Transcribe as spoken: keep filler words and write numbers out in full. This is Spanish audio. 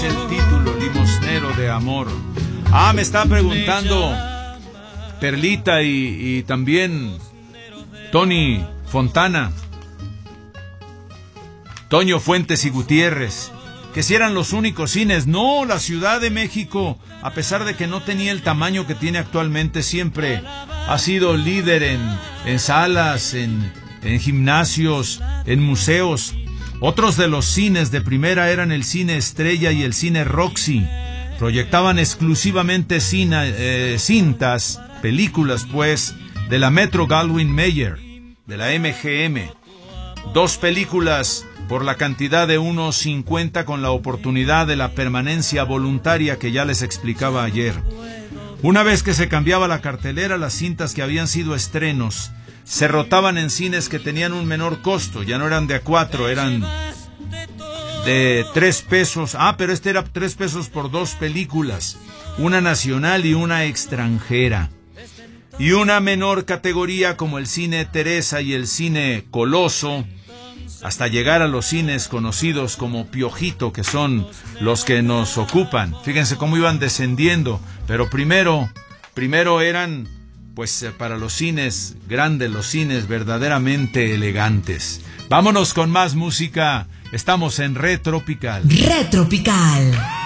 dice el título, Limosnero de Amor. Ah, me está preguntando Perlita y, y también Tony Fontana, Toño Fuentes y Gutiérrez, que si eran los únicos cines. No, la Ciudad de México, a pesar de que no tenía el tamaño que tiene actualmente, siempre ha sido líder en, en salas, en, en gimnasios, en museos. Otros de los cines de primera eran el Cine Estrella y el Cine Roxy. Proyectaban exclusivamente cine, eh, cintas, películas pues, de la Metro Goldwyn Mayer, de la M G M. Dos películas por la cantidad de uno cincuenta, con la oportunidad de la permanencia voluntaria que ya les explicaba ayer. Una vez que se cambiaba la cartelera, las cintas que habían sido estrenos se rotaban en cines que tenían un menor costo. Ya no eran de a cuatro, eran de tres pesos. Ah, pero este era tres pesos por dos películas, una nacional y una extranjera. Y una menor categoría como el Cine Teresa y el Cine Coloso, hasta llegar a los cines conocidos como Piojito, que son los que nos ocupan. Fíjense cómo iban descendiendo, pero primero, primero eran, pues, para los cines grandes, los cines verdaderamente elegantes. Vámonos con más música. Estamos en Retropical. Retropical.